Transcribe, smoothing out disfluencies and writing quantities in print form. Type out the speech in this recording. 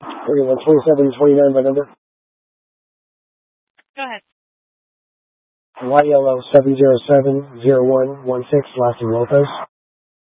312729 by number. Go ahead. YLO 7070116, last name Lopez.